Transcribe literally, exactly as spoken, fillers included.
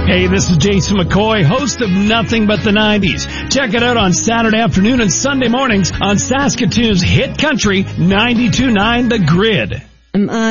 Hey, this is Jason McCoy, host of Nothing But the nineties. Check it out on Saturday afternoon and Sunday mornings on Saskatoon's hit country ninety-two point nine The Grid. Am I